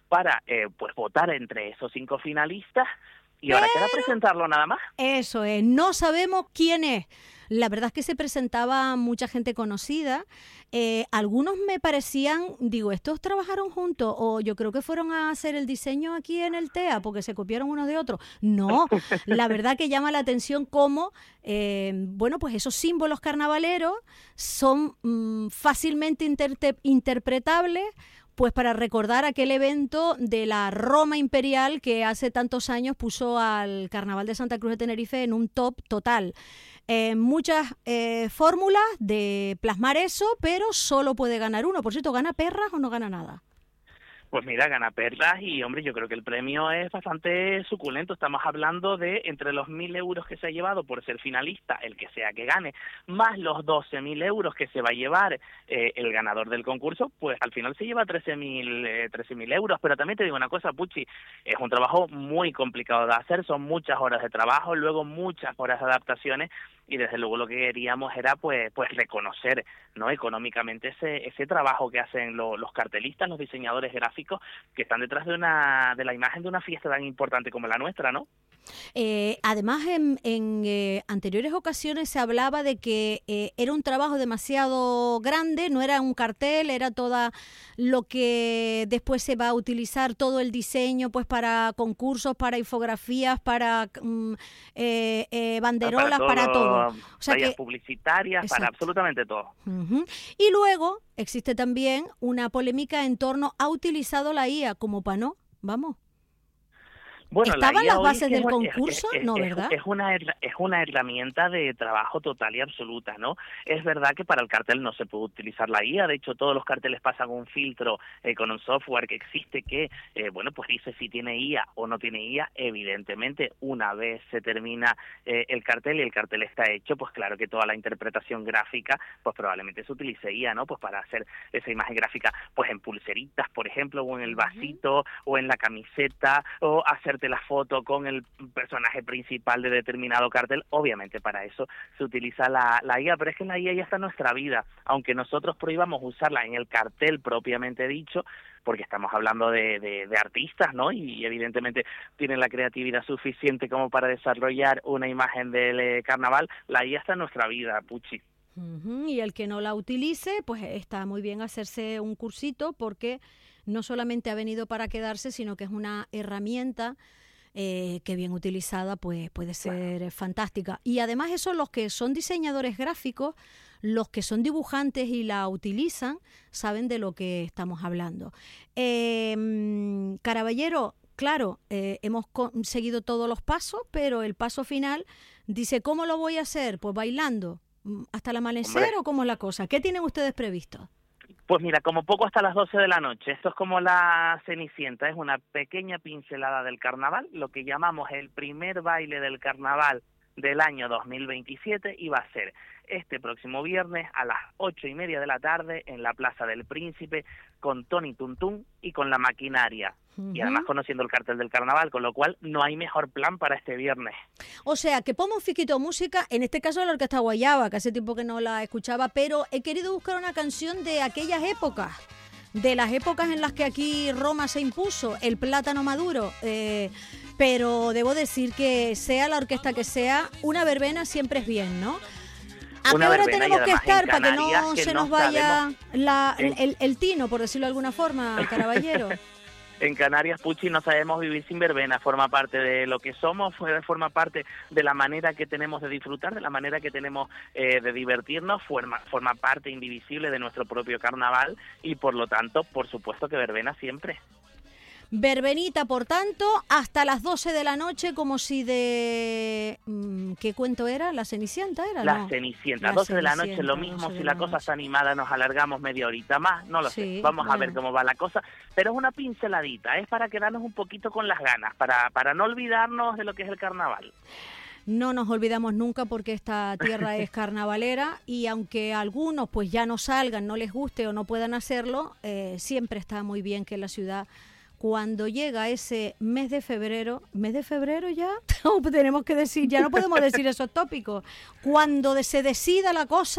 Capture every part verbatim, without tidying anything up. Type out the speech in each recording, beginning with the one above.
para eh, pues votar entre esos cinco finalistas y Pero ahora queda presentarlo nada más. Eso es, no sabemos quién es. La verdad es que se presentaba mucha gente conocida. Eh, algunos me parecían, digo, ¿estos trabajaron juntos? O yo creo que fueron a hacer el diseño aquí en el T E A porque se copiaron unos de otros. No, la verdad que llama la atención cómo, eh, bueno, pues esos símbolos carnavaleros son mmm, fácilmente inter- interpretables, pues para recordar aquel evento de la Roma imperial que hace tantos años puso al Carnaval de Santa Cruz de Tenerife en un top total. Eh, muchas eh, fórmulas de plasmar eso, pero solo puede ganar uno. Por cierto, ¿gana perras o no gana nada? Pues mira, gana perlas y, hombre, yo creo que el premio es bastante suculento. Estamos hablando de entre los mil euros que se ha llevado por ser finalista, el que sea que gane, más los doce mil euros que se va a llevar eh, el ganador del concurso, pues al final se lleva trece mil eh, trece mil euros. Pero también te digo una cosa, Puchi, es un trabajo muy complicado de hacer, son muchas horas de trabajo, luego muchas horas de adaptaciones, y desde luego lo que queríamos era pues pues reconocer, ¿no?, económicamente ese ese trabajo que hacen lo, los cartelistas, los diseñadores gráficos que están detrás de una de la imagen de una fiesta tan importante como la nuestra, ¿no? Eh, además, en, en eh, anteriores ocasiones se hablaba de que eh, era un trabajo demasiado grande, no era un cartel, era toda lo que después se va a utilizar, todo el diseño, pues para concursos, para infografías, para mm, eh, eh, banderolas, para todo. Para todo, O sea vallas que, publicitarias, exacto, para absolutamente todo. Uh-huh. Y luego existe también una polémica en torno a utilizado la I A como pano, vamos. Bueno, ¿Estaban la las bases del concurso? Es, es, no, es, ¿verdad? Es una, es una herramienta de trabajo total y absoluta, ¿no? Es verdad que para el cartel no se puede utilizar la I A, de hecho todos los carteles pasan un filtro eh, con un software que existe que, eh, bueno, pues dice si tiene I A o no tiene I A. Evidentemente, una vez se termina eh, el cartel y el cartel está hecho, pues claro que toda la interpretación gráfica, pues probablemente se utilice I A, ¿no? Pues para hacer esa imagen gráfica, pues en pulseritas, por ejemplo, o en el vasito, uh-huh, o en la camiseta, o hacer la foto con el personaje principal de determinado cartel. Obviamente para eso se utiliza la, la I A, pero es que la I A ya está en nuestra vida, aunque nosotros prohibamos usarla en el cartel propiamente dicho, porque estamos hablando de, de, de artistas, ¿no? Y evidentemente tienen la creatividad suficiente como para desarrollar una imagen del eh, carnaval. La I A está en nuestra vida, Puchi. Uh-huh. Y el que no la utilice, pues está muy bien hacerse un cursito, porque no solamente ha venido para quedarse, sino que es una herramienta eh, que bien utilizada pues puede ser claro, fantástica. Y además eso, los que son diseñadores gráficos, los que son dibujantes y la utilizan, saben de lo que estamos hablando. Eh, Caraballero, claro, eh, hemos seguido todos los pasos, pero el paso final dice, ¿cómo lo voy a hacer? Pues bailando. ¿Hasta el amanecer Hombre. o cómo es la cosa? ¿Qué tienen ustedes previsto? Pues mira, como poco hasta las doce de la noche. Esto es como la Cenicienta, es una pequeña pincelada del carnaval, lo que llamamos el primer baile del carnaval del año dos mil veintisiete, y va a ser este próximo viernes a las ocho y media de la tarde en la Plaza del Príncipe, con Tony Tuntún y con la maquinaria. Uh-huh. Y además conociendo el cartel del carnaval, con lo cual no hay mejor plan para este viernes. O sea, que pongo un fiquito de música, en este caso la Orquesta Guayaba, que hace tiempo que no la escuchaba, pero he querido buscar una canción de aquellas épocas, de las épocas en las que aquí Roma se impuso, el plátano maduro, eh, pero debo decir que sea la orquesta que sea, una verbena siempre es bien, ¿no? ¿A qué hora tenemos que estar para que no que se nos vaya la, el, el, el tino, por decirlo de alguna forma, Caraballero? En Canarias, Puchi, no sabemos vivir sin verbena, forma parte de lo que somos, forma parte de la manera que tenemos de disfrutar, de la manera que tenemos eh, de divertirnos, forma, forma parte indivisible de nuestro propio carnaval y por lo tanto, por supuesto que verbena siempre. Verbenita, por tanto, hasta las doce de la noche, como si de... ¿Qué cuento era? ¿La Cenicienta era? La no. Cenicienta, doce de la noche, lo mismo, si la cosa noche. está animada nos alargamos media horita más, no lo sí, sé, vamos bueno. a ver cómo va la cosa, pero es una pinceladita, es para quedarnos un poquito con las ganas, para, para no olvidarnos de lo que es el carnaval. No nos olvidamos nunca porque esta tierra es carnavalera y aunque algunos pues ya no salgan, no les guste o no puedan hacerlo, eh, siempre está muy bien que la ciudad... Cuando llega ese mes de febrero, ¿mes de febrero ya? Tenemos que decir, ya no podemos decir esos tópicos. Cuando se decida la cosa,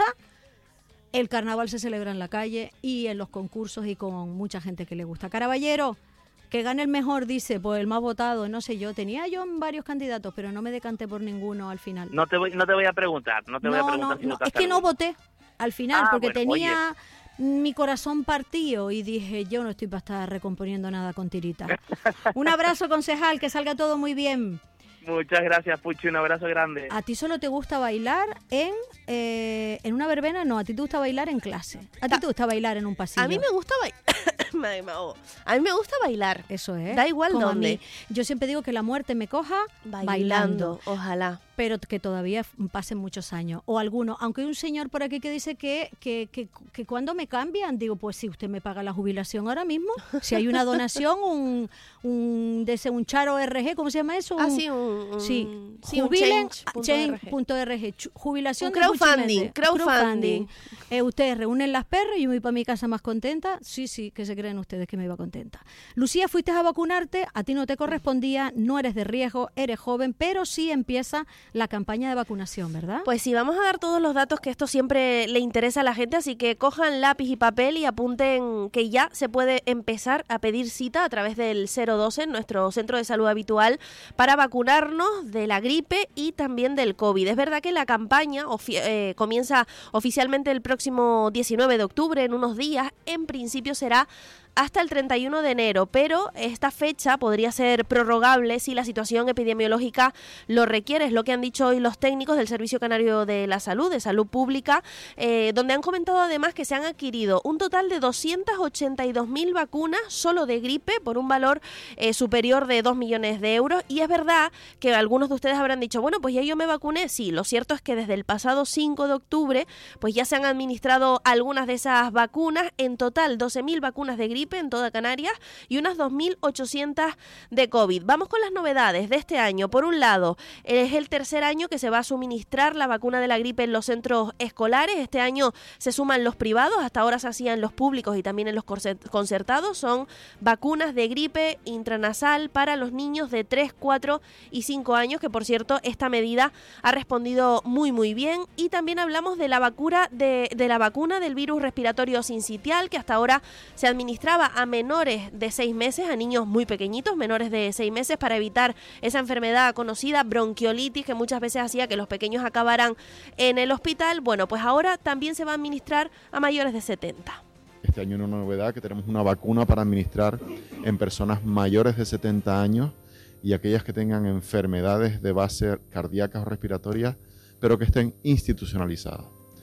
el carnaval se celebra en la calle y en los concursos y con mucha gente que le gusta. Caraballero, que gane el mejor, dice, pues el más votado, no sé yo. Tenía yo varios candidatos, pero no me decanté por ninguno al final. No te voy, no te voy a preguntar, no te no, voy a preguntar no, si no, votaste es que no alguno. voté al final, Ah, porque bueno, tenía mi corazón partido y dije, yo no estoy para estar recomponiendo nada con tiritas. Un abrazo, concejal, que salga todo muy bien. Muchas gracias, Puchi, un abrazo grande. ¿A ti solo te gusta bailar en eh, en una verbena? No, a ti te gusta bailar en clase. ¿A ti te gusta bailar en un pasillo? A mí me gusta bailar. A mí me gusta bailar. Eso es. Da igual como dónde. A mí. Yo siempre digo que la muerte me coja bailando. Bailando, ojalá. Pero que todavía pasen muchos años. O algunos. Aunque hay un señor por aquí que dice que, que, que, que cuando me cambian, digo, pues si usted me paga la jubilación ahora mismo, si hay una donación, un, un, de ese, un charo R G, ¿cómo se llama eso? Un, ah, sí, un, un, sí, sí, jubilen, un change punto R G, jubilación un de crowdfunding, crowdfunding. crowdfunding. Eh, ustedes reúnen las perras y yo me voy para mi casa más contenta. Sí, sí, que se creen ustedes que me iba contenta. Lucía, fuiste a vacunarte, a ti no te correspondía, no eres de riesgo, eres joven, pero sí empieza la campaña de vacunación, ¿verdad? Pues sí, vamos a dar todos los datos, que esto siempre le interesa a la gente, así que cojan lápiz y papel y apunten que ya se puede empezar a pedir cita a través del cero doce, nuestro centro de salud habitual, para vacunarnos de la gripe y también del COVID. Es verdad que la campaña ofi- eh, comienza oficialmente el próximo diecinueve de octubre, en unos días. En principio será hasta el treinta y uno de enero, pero esta fecha podría ser prorrogable si la situación epidemiológica lo requiere. Es lo que han dicho hoy los técnicos del Servicio Canario de la Salud, de Salud Pública, eh, donde han comentado además que se han adquirido un total de doscientas ochenta y dos mil vacunas solo de gripe por un valor eh, superior de dos millones de euros. Y es verdad que algunos de ustedes habrán dicho, bueno, pues ya yo me vacuné. Sí, lo cierto es que desde el pasado cinco de octubre pues ya se han administrado algunas de esas vacunas. En total, doce mil vacunas de gripe en toda Canarias y unas dos mil ochocientas de COVID. Vamos con las novedades de este año. Por un lado, es el tercer año que se va a suministrar la vacuna de la gripe en los centros escolares. Este año se suman los privados, hasta ahora se hacían los públicos y también en los concertados. Son vacunas de gripe intranasal para los niños de tres, cuatro y cinco años, que por cierto esta medida ha respondido muy muy bien. Y también hablamos de la vacuna de, de la vacuna del virus respiratorio sincitial, que hasta ahora se administraba a menores de seis meses, a niños muy pequeñitos, menores de seis meses, para evitar esa enfermedad conocida, bronquiolitis, que muchas veces hacía que los pequeños acabaran en el hospital. Bueno, pues ahora también se va a administrar a mayores de setenta. Este año una novedad, que tenemos una vacuna para administrar en personas mayores de setenta años y aquellas que tengan enfermedades de base cardíacas o respiratorias, pero que estén institucionalizadas.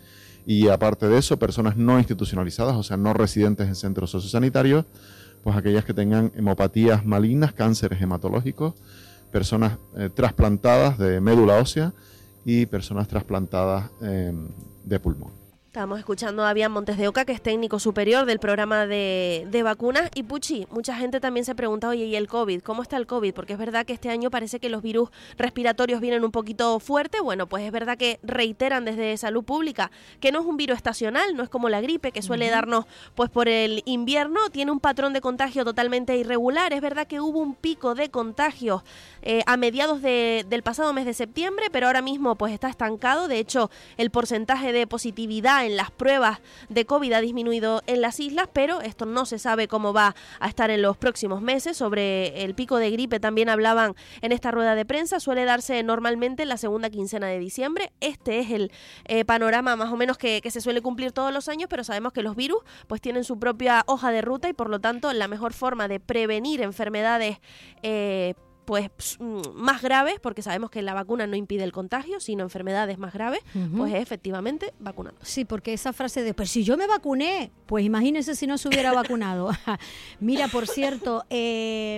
Y aparte de eso, personas no institucionalizadas, o sea, no residentes en centros sociosanitarios, pues aquellas que tengan hemopatías malignas, cánceres hematológicos, personas eh, trasplantadas de médula ósea y personas trasplantadas eh, de pulmón. Estamos escuchando a Avian Montes de Oca, que es técnico superior del programa de, de vacunas. Y Puchi, mucha gente también se pregunta, oye, ¿y el COVID? ¿Cómo está el COVID? Porque es verdad que este año parece que los virus respiratorios vienen un poquito fuertes. Bueno, pues es verdad que reiteran desde Salud Pública que no es un virus estacional, no es como la gripe, que suele darnos pues por el invierno. Tiene un patrón de contagio totalmente irregular. Es verdad que hubo un pico de contagios eh, a mediados de, del pasado mes de septiembre, pero ahora mismo pues está estancado. De hecho, el porcentaje de positividad en las pruebas de COVID ha disminuido en las islas, pero esto no se sabe cómo va a estar en los próximos meses. Sobre el pico de gripe también hablaban en esta rueda de prensa, suele darse normalmente en la segunda quincena de diciembre. Este es el eh, panorama más o menos que, que se suele cumplir todos los años, pero sabemos que los virus pues tienen su propia hoja de ruta y por lo tanto la mejor forma de prevenir enfermedades eh, pues más graves, porque sabemos que la vacuna no impide el contagio, sino enfermedades más graves, uh-huh. pues es efectivamente vacunando. Sí, porque esa frase de, pues si yo me vacuné, pues imagínense si no se hubiera vacunado. Mira, por cierto, eh,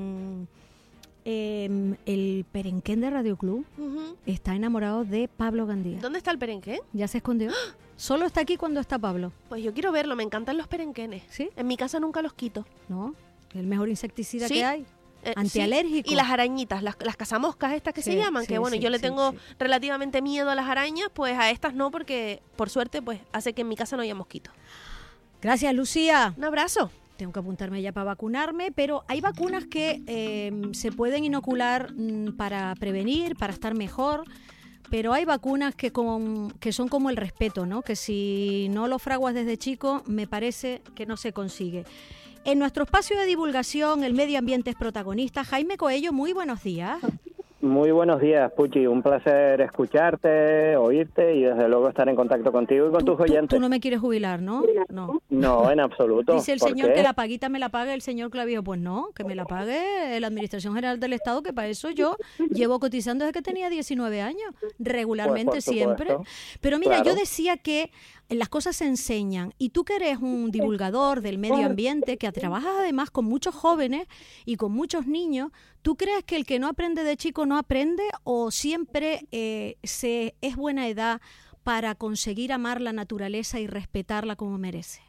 eh, el Perenquén de Radio Club uh-huh. está enamorado de Pablo Gandía. ¿Dónde está el Perenquén? Ya se escondió. Solo está aquí cuando está Pablo. Pues yo quiero verlo, me encantan los perenquenes. ¿Sí? En mi casa nunca los quito. No, el mejor insecticida ¿Sí? que hay. Eh, antialérgico. Sí. Y las arañitas, las, las cazamoscas estas que sí, se llaman, sí, que bueno, sí, yo le sí, tengo sí. relativamente miedo a las arañas, pues a estas no, porque por suerte pues hace que en mi casa no haya mosquitos. Gracias, Lucía. Un abrazo. Tengo que apuntarme ya para vacunarme, pero hay vacunas que eh, se pueden inocular mm, para prevenir, para estar mejor, pero hay vacunas que, con, que son como el respeto, ¿no? Que si no lo fraguas desde chico, me parece que no se consigue. En nuestro espacio de divulgación, el medio ambiente es protagonista. Jaime Coello, muy buenos días. Muy buenos días, Puchi. Un placer escucharte, oírte y desde luego estar en contacto contigo y con tú, tus oyentes. Tú, tú no me quieres jubilar, ¿no? No, no en absoluto. Dice el ¿Por señor qué? que la paguita me la pague el señor Clavijo. Pues no, que me la pague la Administración General del Estado, que para eso yo llevo cotizando desde que tenía diecinueve años, regularmente pues siempre. Pero mira, claro. yo decía que las cosas se enseñan y tú que eres un divulgador del medio ambiente, que trabajas además con muchos jóvenes y con muchos niños, ¿tú crees que el que no aprende de chico no aprende o siempre eh, se es buena edad para conseguir amar la naturaleza y respetarla como merece?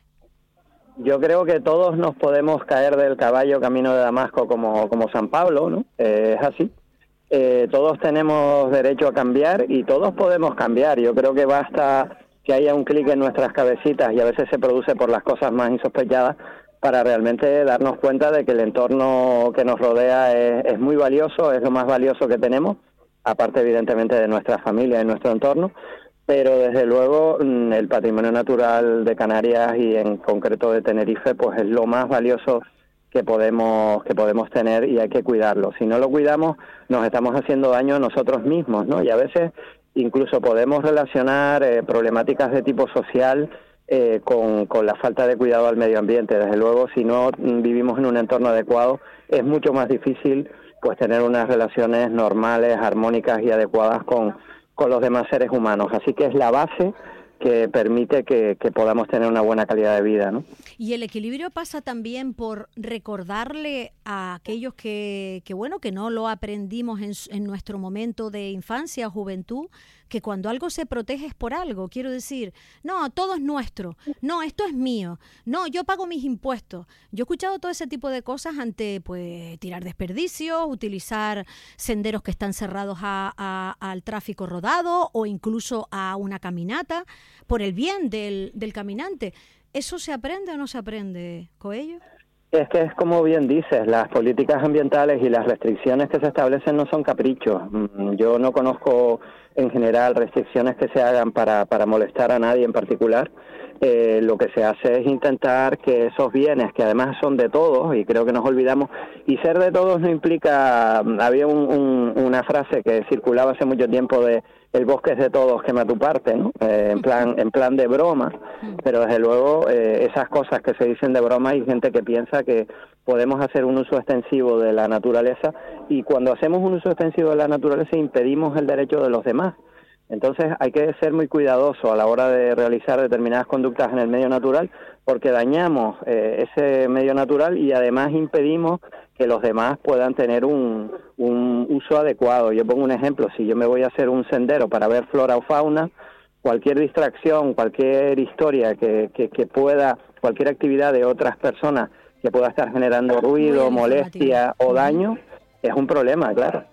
Yo creo que todos nos podemos caer del caballo camino de Damasco como, como San Pablo, ¿no? Eh, es así. Eh, todos tenemos derecho a cambiar y todos podemos cambiar. Yo creo que basta que haya un clic en nuestras cabecitas y a veces se produce por las cosas más insospechadas para realmente darnos cuenta de que el entorno que nos rodea es, es muy valioso, es lo más valioso que tenemos, aparte evidentemente de nuestra familia y nuestro entorno, pero desde luego el patrimonio natural de Canarias y en concreto de Tenerife pues es lo más valioso que podemos que podemos tener y hay que cuidarlo. Si no lo cuidamos nos estamos haciendo daño a nosotros mismos, ¿no? Y a veces incluso podemos relacionar eh, problemáticas de tipo social eh, con, con la falta de cuidado al medio ambiente. Desde luego, si no vivimos en un entorno adecuado, es mucho más difícil pues tener unas relaciones normales, armónicas y adecuadas con, con los demás seres humanos. Así que es la base que permite que, que podamos tener una buena calidad de vida, ¿no? Y el equilibrio pasa también por recordarle a aquellos que, que bueno, que no lo aprendimos en, en nuestro momento de infancia o juventud, que cuando algo se protege es por algo. Quiero decir, no, todo es nuestro, no, esto es mío, no, yo pago mis impuestos. Yo he escuchado todo ese tipo de cosas ante, pues, tirar desperdicios, utilizar senderos que están cerrados a, a, al tráfico rodado o incluso a una caminata por el bien del, del caminante. ¿Eso se aprende o no se aprende, Coello? Es que es como bien dices, las políticas ambientales y las restricciones que se establecen no son caprichos. Yo no conozco en general restricciones que se hagan para, para molestar a nadie en particular. Eh, lo que se hace es intentar que esos bienes, que además son de todos, y creo que nos olvidamos, y ser de todos no implica, había un, un, una frase que circulaba hace mucho tiempo de el bosque es de todos, quema tu parte, ¿no? Eh, en plan en plan de broma, pero desde luego eh, esas cosas que se dicen de broma hay gente que piensa que podemos hacer un uso extensivo de la naturaleza y cuando hacemos un uso extensivo de la naturaleza impedimos el derecho de los demás. Entonces hay que ser muy cuidadoso a la hora de realizar determinadas conductas en el medio natural porque dañamos eh, ese medio natural y además impedimos que los demás puedan tener un, un uso adecuado. Yo pongo un ejemplo, si yo me voy a hacer un sendero para ver flora o fauna, cualquier distracción, cualquier historia que, que, que pueda, cualquier actividad de otras personas que pueda estar generando ruido, molestia o daño, es un problema, claro.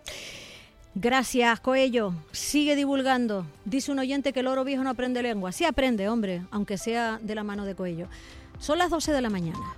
Gracias, Coello. Sigue divulgando. Dice un oyente que el loro viejo no aprende lengua. Sí aprende, hombre, aunque sea de la mano de Coello. Son las doce de la mañana.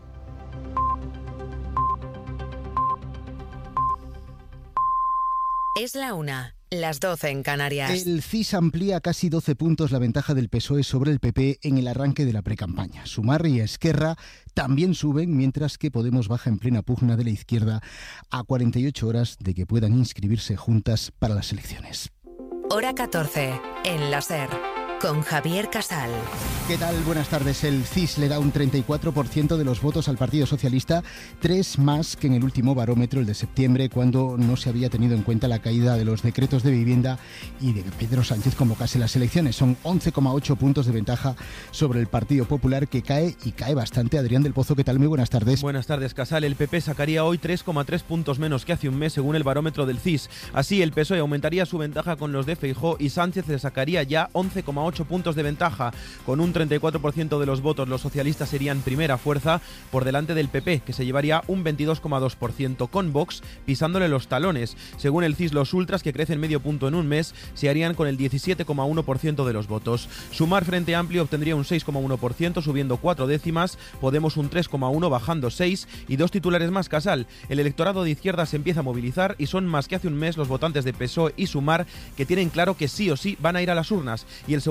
Es la una, las doce en Canarias. El C I S amplía a casi doce puntos la ventaja del P S O E sobre el P P en el arranque de la precampaña. Sumar y Esquerra también suben, mientras que Podemos baja en plena pugna de la izquierda a cuarenta y ocho horas de que puedan inscribirse juntas para las elecciones. Hora catorce, en la SER, con Javier Casal. ¿Qué tal? Buenas tardes. El C I S le da un treinta y cuatro por ciento de los votos al Partido Socialista, tres más que en el último barómetro, el de septiembre, cuando no se había tenido en cuenta la caída de los decretos de vivienda y de que Pedro Sánchez convocase las elecciones. Son once coma ocho puntos de ventaja sobre el Partido Popular, que cae y cae bastante. Adrián del Pozo, ¿qué tal? Muy buenas tardes. Buenas tardes, Casal. El P P sacaría hoy tres coma tres puntos menos que hace un mes, según el barómetro del C I S. Así, el P S O E aumentaría su ventaja con los de Feijóo y Sánchez le sacaría ya once coma ocho puntos de ventaja. Con un treinta y cuatro por ciento de los votos, los socialistas serían primera fuerza por delante del P P, que se llevaría un veintidós coma dos por ciento, con Vox pisándole los talones. Según el C I S, los ultras, que crecen medio punto en un mes, se harían con el diecisiete coma uno por ciento de los votos. Sumar Frente Amplio obtendría un seis coma uno por ciento, subiendo cuatro décimas, Podemos un tres coma uno, bajando seis, y dos titulares más, Casal. El electorado de izquierda se empieza a movilizar y son más que hace un mes los votantes de P S O E y Sumar, que tienen claro que sí o sí van a ir a las urnas. Y el segundo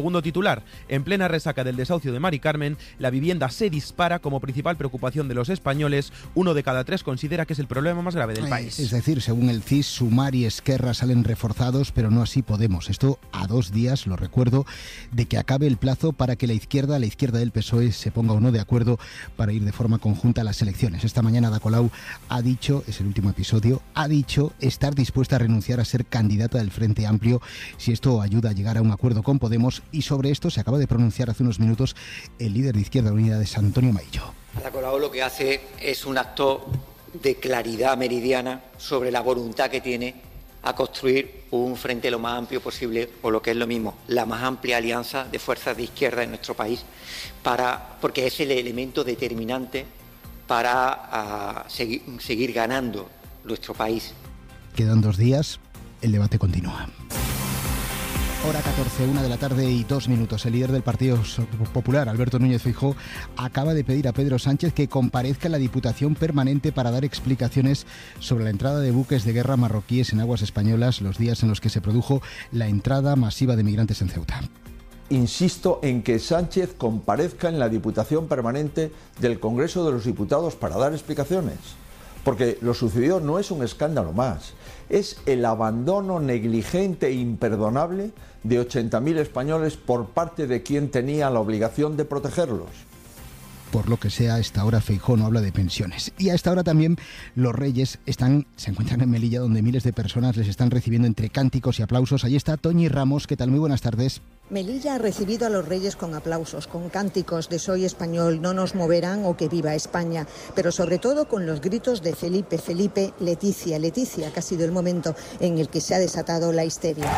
Segundo titular, en plena resaca del desahucio de Mari Carmen, la vivienda se dispara como principal preocupación de los españoles. Uno de cada tres considera que es el problema más grave del país. Es decir, según el C I S, Sumar y Esquerra salen reforzados, pero no así Podemos. Esto a dos días, lo recuerdo, de que acabe el plazo para que la izquierda, la izquierda del P S O E, se ponga o no de acuerdo para ir de forma conjunta a las elecciones. Esta mañana Ada Colau ha dicho, es el último episodio, ha dicho estar dispuesta a renunciar a ser candidata del Frente Amplio si esto ayuda a llegar a un acuerdo con Podemos, y sobre esto se acaba de pronunciar hace unos minutos el líder de Izquierda Unida, de Antonio Maillo. Ada Colau lo que hace es un acto de claridad meridiana sobre la voluntad que tiene a construir un frente lo más amplio posible, o lo que es lo mismo, la más amplia alianza de fuerzas de izquierda en nuestro país, para, porque es el elemento determinante para uh, seguir, seguir ganando nuestro país. Quedan dos días, el debate continúa. Hora catorce, una de la tarde y dos minutos. El líder del Partido Popular, Alberto Núñez Feijóo, acaba de pedir a Pedro Sánchez que comparezca en la Diputación Permanente para dar explicaciones sobre la entrada de buques de guerra marroquíes en aguas españolas los días en los que se produjo la entrada masiva de migrantes en Ceuta. Insisto en que Sánchez comparezca en la Diputación Permanente del Congreso de los Diputados para dar explicaciones, porque lo sucedido no es un escándalo más, es el abandono negligente e imperdonable de ochenta mil españoles por parte de quien tenía la obligación de protegerlos. Por lo que sea, a esta hora Feijóo no habla de pensiones. Y a esta hora también los Reyes están, se encuentran en Melilla, donde miles de personas les están recibiendo entre cánticos y aplausos. Allí está Toñi Ramos. ¿Qué tal? Muy buenas tardes. Melilla ha recibido a los Reyes con aplausos, con cánticos de Soy español, no nos moverán o que viva España, pero sobre todo con los gritos de Felipe, Felipe, Leticia, Leticia, que ha sido el momento en el que se ha desatado la histeria.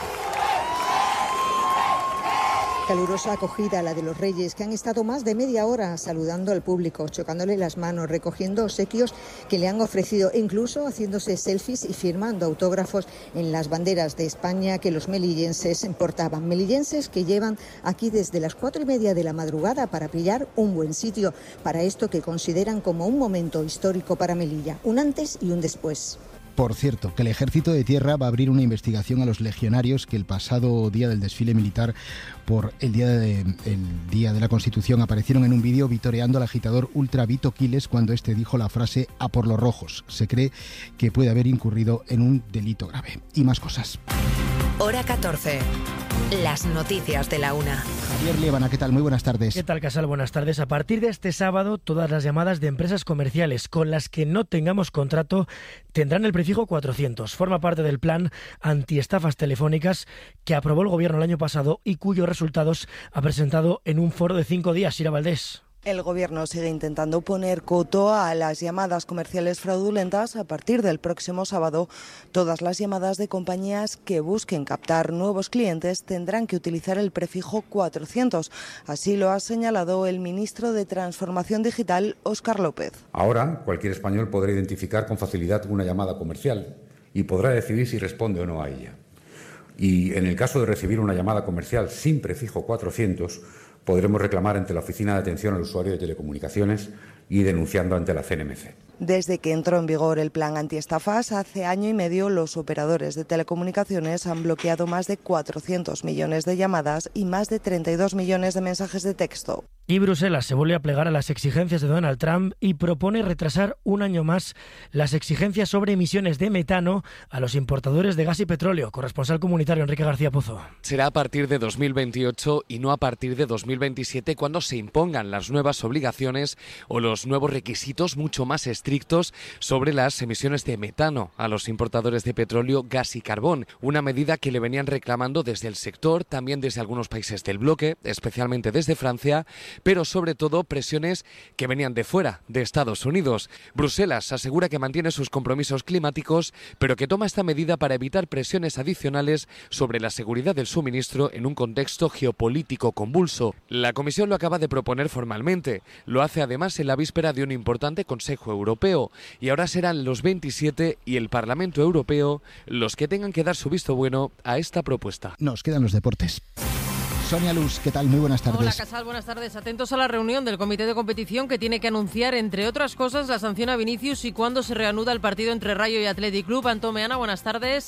Calurosa acogida la de los Reyes, que han estado más de media hora saludando al público, chocándole las manos, recogiendo obsequios que le han ofrecido, incluso haciéndose selfies y firmando autógrafos en las banderas de España que los melillenses portaban. Melillenses que llevan aquí desde las cuatro y media de la madrugada para pillar un buen sitio para esto que consideran como un momento histórico para Melilla, un antes y un después. Por cierto, que el Ejército de Tierra va a abrir una investigación a los legionarios que el pasado día del desfile militar por el día de, el día de la Constitución aparecieron en un vídeo vitoreando al agitador ultra Vito Quiles cuando este dijo la frase "a por los rojos". Se cree que puede haber incurrido en un delito grave. Y más cosas. Hora catorce. Las noticias de la una. Javier Liébana, ¿qué tal? Muy buenas tardes. ¿Qué tal, Casal? Buenas tardes. A partir de este sábado, todas las llamadas de empresas comerciales con las que no tengamos contrato tendrán el prefijo cuatrocientos. Forma parte del plan antiestafas telefónicas que aprobó el Gobierno el año pasado y cuyos resultados ha presentado en un foro de cinco días. Ira Valdés. El Gobierno sigue intentando poner coto a las llamadas comerciales fraudulentas. A partir del próximo sábado, todas las llamadas de compañías que busquen captar nuevos clientes tendrán que utilizar el prefijo cuatrocientos. Así lo ha señalado el ministro de Transformación Digital, Óscar López. Ahora, cualquier español podrá identificar con facilidad una llamada comercial y podrá decidir si responde o no a ella. Y en el caso de recibir una llamada comercial sin prefijo cuatrocientos, podremos reclamar ante la Oficina de Atención al Usuario de Telecomunicaciones y denunciando ante la C N M C. Desde que entró en vigor el plan antiestafas, hace año y medio los operadores de telecomunicaciones han bloqueado más de cuatrocientos millones de llamadas y más de treinta y dos millones de mensajes de texto. Y Bruselas se vuelve a plegar a las exigencias de Donald Trump y propone retrasar un año más las exigencias sobre emisiones de metano a los importadores de gas y petróleo. Corresponsal comunitario Enrique García Pozo. Será a partir de dos mil veintiocho y no a partir de dos mil veintisiete cuando se impongan las nuevas obligaciones o los nuevos requisitos mucho más estrictos sobre las emisiones de metano a los importadores de petróleo, gas y carbón. Una medida que le venían reclamando desde el sector, también desde algunos países del bloque, especialmente desde Francia, pero sobre todo presiones que venían de fuera, de Estados Unidos. Bruselas asegura que mantiene sus compromisos climáticos, pero que toma esta medida para evitar presiones adicionales sobre la seguridad del suministro en un contexto geopolítico convulso. La Comisión lo acaba de proponer formalmente. Lo hace además en la víspera de un importante Consejo Europeo. Y ahora serán los veintisiete y el Parlamento Europeo los que tengan que dar su visto bueno a esta propuesta. Nos quedan los deportes. Sonia Luz, ¿qué tal? Muy buenas tardes. Hola, Casal, buenas tardes. Atentos a la reunión del Comité de Competición que tiene que anunciar, entre otras cosas, la sanción a Vinicius y cuándo se reanuda el partido entre Rayo y Athletic Club. Antón Meana, buenas tardes.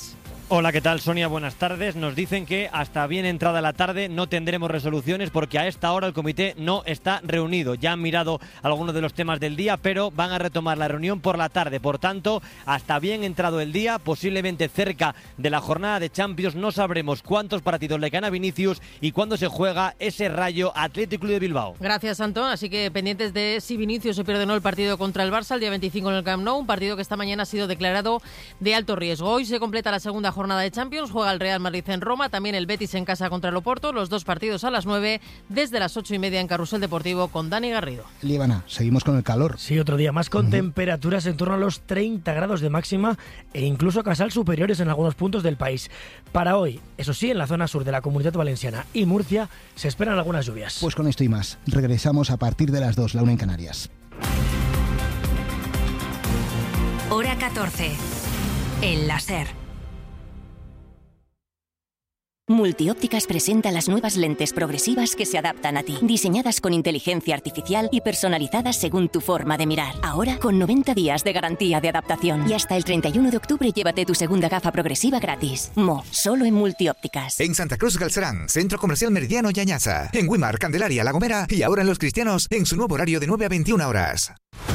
Hola, ¿qué tal, Sonia? Buenas tardes. Nos dicen que hasta bien entrada la tarde no tendremos resoluciones porque a esta hora el comité no está reunido. Ya han mirado algunos de los temas del día, pero van a retomar la reunión por la tarde. Por tanto, hasta bien entrado el día, posiblemente cerca de la jornada de Champions, no sabremos cuántos partidos le quedan a Vinicius y cuándo se juega ese Rayo Athletic Club de Bilbao. Gracias, Antón. Así que pendientes de si Vinicius se pierde o no el partido contra el Barça el día veinticinco en el Camp Nou, un partido que esta mañana ha sido declarado de alto riesgo. Hoy se completa la segunda jornada jornada de Champions, juega el Real Madrid en Roma, también el Betis en casa contra el Oporto, los dos partidos a las nueve, desde las ocho y media en Carrusel Deportivo con Dani Garrido. Líbana, seguimos con el calor. Sí, otro día más con uh-huh. temperaturas en torno a los treinta grados de máxima e incluso casal superiores en algunos puntos del país. Para hoy, eso sí, en la zona sur de la Comunidad Valenciana y Murcia se esperan algunas lluvias. Pues con esto y más, regresamos a partir de las dos, la una en Canarias. Hora catorce. El láser. Multiópticas presenta las nuevas lentes progresivas que se adaptan a ti, diseñadas con inteligencia artificial y personalizadas según tu forma de mirar. Ahora con noventa días de garantía de adaptación y hasta el treinta y uno de octubre llévate tu segunda gafa progresiva gratis. Mo, solo en Multiópticas. En Santa Cruz Galcerán, Centro Comercial Meridiano y Añaza. En Güímar, Candelaria, La Gomera y ahora en Los Cristianos en su nuevo horario de nueve a veintiuna horas.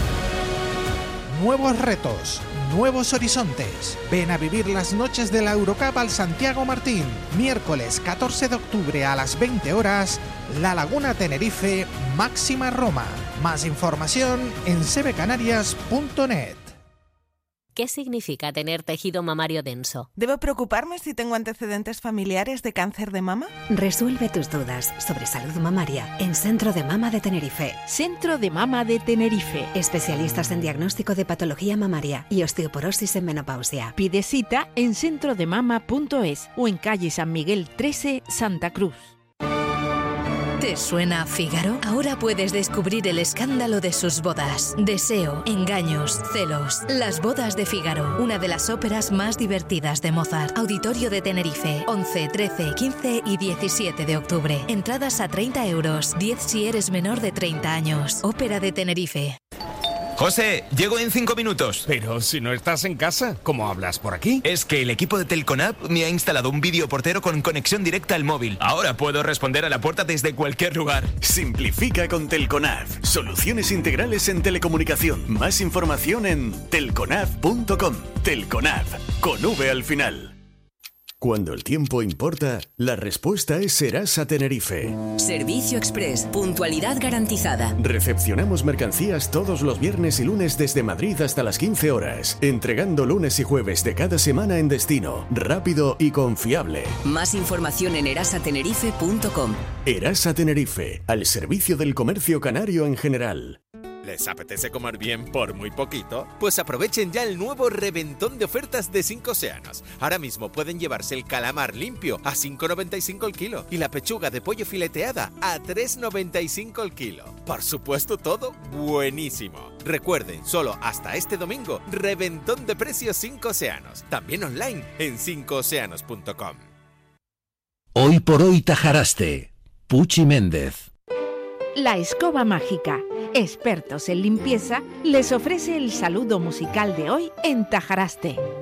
Nuevos retos, nuevos horizontes. Ven a vivir las noches de la Eurocup al Santiago Martín. Miércoles catorce de octubre a las veinte horas, La Laguna Tenerife, Máxima Roma. Más información en sebecanarias punto net. ¿Qué significa tener tejido mamario denso? ¿Debo preocuparme si tengo antecedentes familiares de cáncer de mama? Resuelve tus dudas sobre salud mamaria en Centro de Mama de Tenerife. Centro de Mama de Tenerife. Especialistas en diagnóstico de patología mamaria y osteoporosis en menopausia. Pide cita en centro de mama punto es o en calle San Miguel trece, Santa Cruz. ¿Te suena Fígaro? Ahora puedes descubrir el escándalo de sus bodas. Deseo, engaños, celos. Las bodas de Fígaro, una de las óperas más divertidas de Mozart. Auditorio de Tenerife, once, trece, quince y diecisiete de octubre. Entradas a treinta euros, diez si eres menor de treinta años. Ópera de Tenerife. José, llego en cinco minutos. Pero si no estás en casa, ¿cómo hablas por aquí? Es que el equipo de Telconab me ha instalado un videoportero con conexión directa al móvil. Ahora puedo responder a la puerta desde cualquier lugar. Simplifica con Telconab. Soluciones integrales en telecomunicación. Más información en telconab punto com. Telconab, con V al final. Cuando el tiempo importa, la respuesta es Serasa Tenerife. Servicio Express, puntualidad garantizada. Recepcionamos mercancías todos los viernes y lunes desde Madrid hasta las quince horas, entregando lunes y jueves de cada semana en destino, rápido y confiable. Más información en erasa tenerife punto com. Erasa Tenerife, al servicio del comercio canario en general. ¿Les apetece comer bien por muy poquito? Pues aprovechen ya el nuevo reventón de ofertas de Cinco Océanos. Ahora mismo pueden llevarse el calamar limpio a cinco noventa y cinco el kilo y la pechuga de pollo fileteada a tres noventa y cinco el kilo. Por supuesto, todo buenísimo. Recuerden, solo hasta este domingo, reventón de precios Cinco Océanos. También online en cinco océanos punto com. Hoy por hoy Tajaraste. Puchi Méndez. La Escoba Mágica, expertos en limpieza, les ofrece el saludo musical de hoy en Tajaraste.